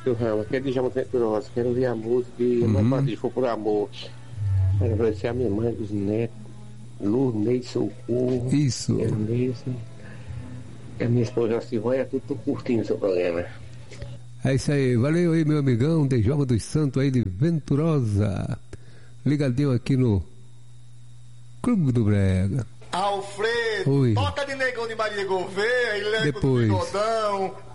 seu Rama, que é de Jama Venturosa, quero ouvir a música e não pode for por amor. Quero agradecer a minha mãe, os netos, Lourdes, Socorro. Isso. E a minha esposa Silvânia, tudo tô curtindo o seu programa. É isso aí, valeu aí meu amigão Djalma dos Santos aí de Venturosa, ligadinho aqui no Clube do Brega. Alfredo, Oi. toca de Negão de Maria Gouveia, Ilhéco do Depois. Bigodão.